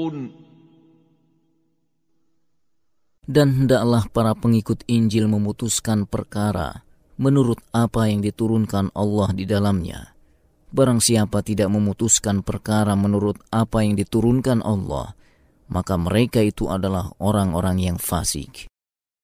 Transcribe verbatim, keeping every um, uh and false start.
Dan hendaklah para pengikut Injil memutuskan perkara menurut apa yang diturunkan Allah di dalamnya. Barang siapa tidak memutuskan perkara menurut apa yang diturunkan Allah, maka mereka itu adalah orang-orang yang fasik.